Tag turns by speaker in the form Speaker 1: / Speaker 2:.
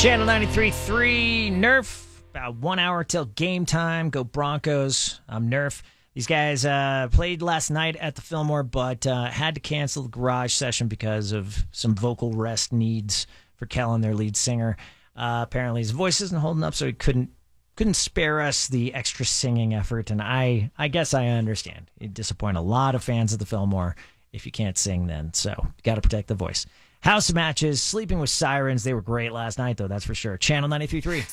Speaker 1: Channel 93.3 Nerf. About 1 hour till game time. Go Broncos. I'm Nerf. These guys played last night at the Fillmore, but had to cancel the garage session because of some vocal rest needs for Kellen, their lead singer. Apparently his voice isn't holding up, so he couldn't spare us the extra singing effort, and I guess I understand. You disappoint a lot of fans of the Fillmore if you can't sing then, so you got to protect the voice. House matches, Sleeping with Sirens. They were great last night, though, that's for sure. Channel 93.3.